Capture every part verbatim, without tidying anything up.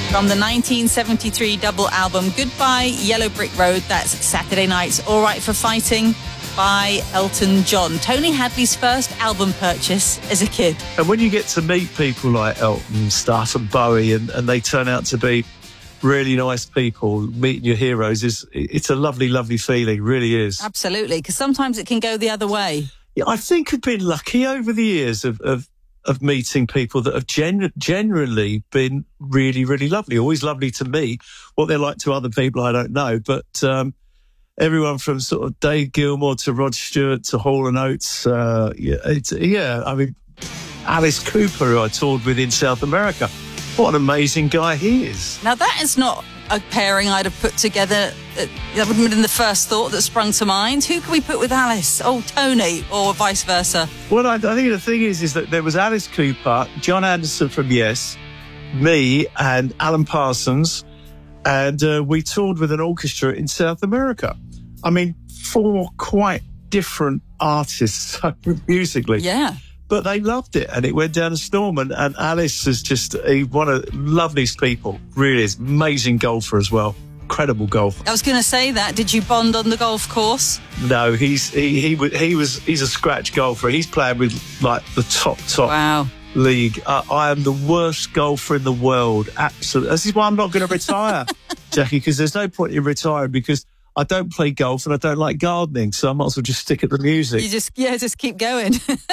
From the nineteen seventy-three double album Goodbye Yellow Brick Road, that's Saturday Night's All Right for Fighting by Elton John. Tony Hadley's first album purchase as a kid. And when you get to meet people like Elton and stuff and Bowie and, and they turn out to be really nice people, meeting your heroes, is it's a lovely, lovely feeling, really is. Absolutely, because sometimes it can go the other way. Yeah, I think I've been lucky over the years of, of of meeting people that have gen- generally been really, really lovely. Always lovely to me. What they're like to other people, I don't know. But um, everyone from sort of Dave Gilmour to Rod Stewart to Hall and Oates. Uh, yeah, it's, yeah, I mean, Alice Cooper, who I toured with in South America. What an amazing guy he is. Now, that is not a pairing I'd have put together. That wouldn't have been the first thought that sprung to mind. Who can we put with Alice? Oh, Tony, or vice versa? Well, I, I think the thing is, is that there was Alice Cooper, John Anderson from Yes, me and Alan Parsons, and uh, we toured with an orchestra in South America. I mean, four quite different artists musically. Yeah. But they loved it, and it went down a storm. And, and Alice is just a, one of the loveliest people. Really is. Amazing golfer as well. Incredible golfer. I was going to say that. Did you bond on the golf course? No, he's he he, he was he's a scratch golfer. He's playing with like the top top wow. league. Uh, I am the worst golfer in the world. Absolutely. This is why I'm not going to retire, Jackie, because there's no point in retiring because I don't play golf and I don't like gardening, so I might as well just stick at the music. You just, yeah, just keep going.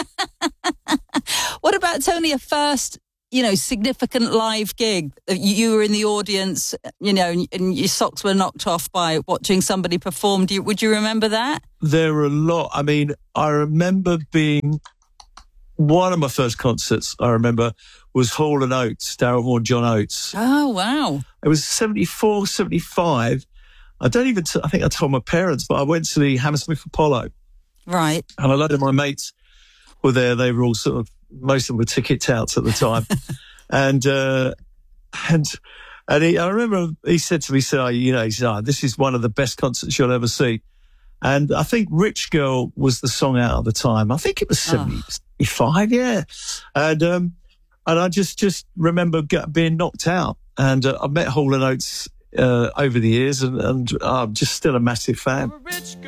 What about, Tony, a first, you know, significant live gig? You, you were in the audience, you know, and, and your socks were knocked off by watching somebody perform. Do you, would you remember that? There were a lot. I mean, I remember being... One of my first concerts, I remember, was Hall and Oates, Darryl Moore and John Oates. Oh, wow. It was seventy-four, seventy-five. I don't even, t- I think I told my parents, but I went to the Hammersmith Apollo. Right. And a lot of my mates were there. They were all sort of, most of them were ticket touts at the time. and, uh, and, and he, I remember he said to me, so, you know, he said, oh, this is one of the best concerts you'll ever see. And I think Rich Girl was the song out at the time. I think it was seventy-five, oh. yeah. And, um, and I just, just remember get, being knocked out. And uh, I met Hall and Oates uh, over the years, and, and I'm just still a massive fan.